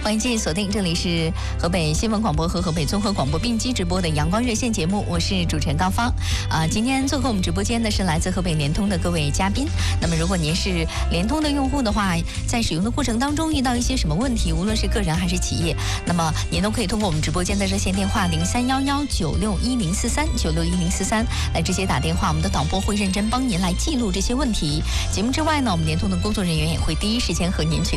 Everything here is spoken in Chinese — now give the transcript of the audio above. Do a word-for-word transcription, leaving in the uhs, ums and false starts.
欢迎继续锁定，这里是河北新闻广播和河北综合广播并机直播的阳光热线节目，我是主持人高芳。啊、呃，今天做客我们直播间的是来自河北联通的各位嘉宾。那么，如果您是联通的用户的话，在使用的过程当中遇到一些什么问题，无论是个人还是企业，那么您都可以通过我们直播间的热线电话零三幺幺九六一零四三九六一零四三来直接打电话，我们的导播会认真帮您来记录这些问题。节目之外呢，我们联通的工作人员也会第一时间和您取